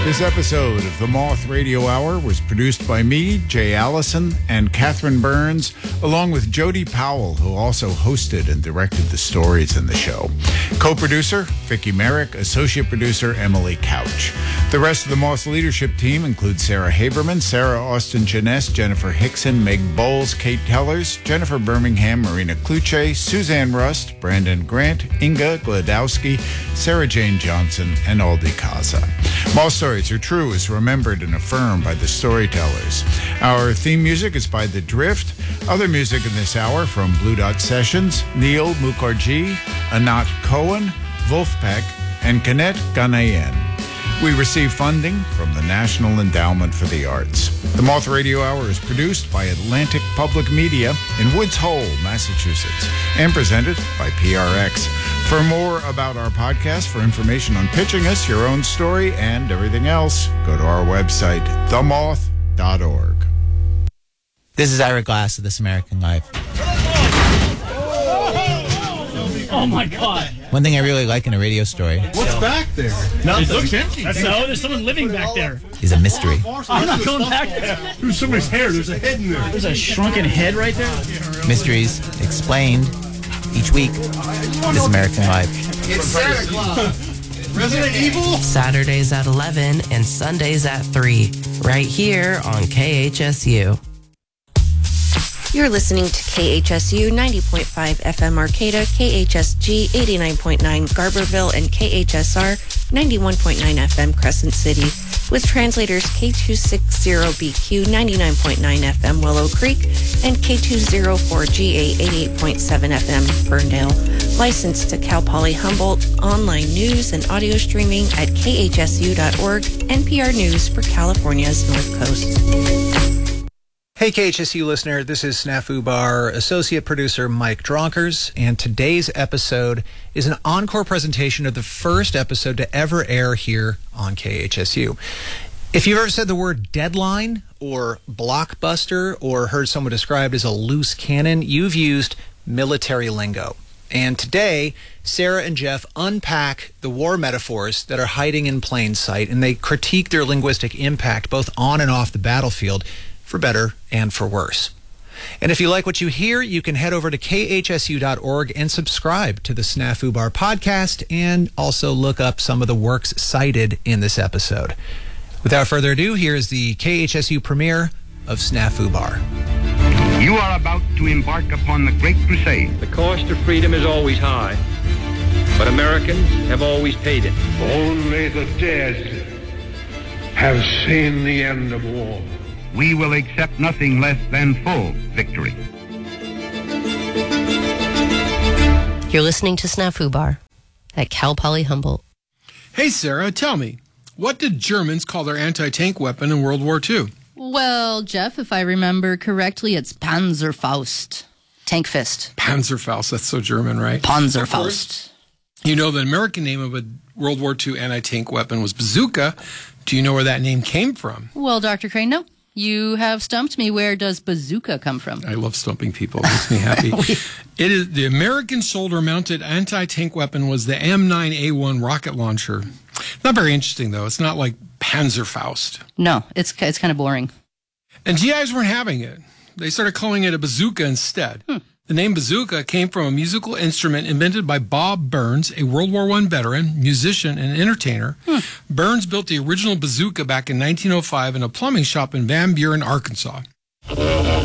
This episode of the Moth Radio Hour was produced by me, Jay Allison, and Catherine Burns, along with Jody Powell, who also hosted and directed the stories in the show. Co-producer, Vicki Merrick. Associate producer, Emily Couch. The rest of the Moth leadership team includes Sarah Haberman, Sarah Austin-Jeunesse, Jennifer Hickson, Meg Bowles, Kate Tellers, Jennifer Birmingham, Marina Kluche, Suzanne Rust, Brandon Grant, Inga Gladowski, Sarah Jane Johnson, and Aldi Kaza. Moth stories are true is remembered and affirmed by the storytellers. Our theme music is by The Drift. Other music in this hour from Blue Dot Sessions, Neil Mukherjee, Anat Cohen, Wolfpack, and Kenneth Ganayen. We receive funding from the National Endowment for the Arts. The Moth Radio Hour is produced by Atlantic Public Media in Woods Hole, Massachusetts, and presented by PRX. For more about our podcast, for information on pitching us, your own story, and everything else, go to our website, themoth.org. This is Ira Glass of This American Life. Oh my God! One thing I really like in a radio story. What's back there? Nothing. It looks empty. There's someone living back there. Is a mystery. I'm not going back there. There's somebody's hair. There's a head in there. There's a shrunken head right there. Mysteries explained each week. This American Life. It's Santa Claus. Resident Evil. Saturdays at 11 and Sundays at 3. Right here on KHSU. You're listening to KHSU 90.5 FM Arcata, KHSG 89.9 Garberville, and KHSR 91.9 FM Crescent City, with translators K260BQ 99.9 FM Willow Creek and K204GA 88.7 FM Ferndale. Licensed to Cal Poly Humboldt, online news and audio streaming at khsu.org, NPR News for California's North Coast. Hey KHSU listener, this is Snafu Bar associate producer Mike Dronkers, and today's episode is an encore presentation of the first episode to ever air here on KHSU. If you've ever said the word deadline or blockbuster or heard someone described as a loose cannon, you've used military lingo. And today, Sarah and Jeff unpack the war metaphors that are hiding in plain sight, and they critique their linguistic impact both on and off the battlefield, for better and for worse. And if you like what you hear, you can head over to khsu.org and subscribe to the Snafu Bar podcast, and also look up some of the works cited in this episode. Without further ado, here is the KHSU premiere of Snafu Bar. You are about to embark upon the Great Crusade. The cost of freedom is always high, but Americans have always paid it. Only the dead have seen the end of war. We will accept nothing less than full victory. You're listening to Snafu Bar at Cal Poly Humboldt. Hey, Sarah, tell me, what did Germans call their anti-tank weapon in World War II? Well, Jeff, if I remember correctly, it's Panzerfaust. Tank fist. Panzerfaust, that's so German, right? Panzerfaust. You know, the American name of a World War II anti-tank weapon was bazooka. Do you know where that name came from? Well, Dr. Crane, no. You have stumped me. Where does bazooka come from? I love stumping people. It makes me happy. It is the American shoulder-mounted anti-tank weapon was the M9A1 rocket launcher. Not very interesting, though. It's not like Panzerfaust. No, it's kind of boring. And GIs weren't having it. They started calling it a bazooka instead. The name bazooka came from a musical instrument invented by Bob Burns, a World War I veteran, musician, and entertainer. Burns built the original bazooka back in 1905 in a plumbing shop in Van Buren, Arkansas.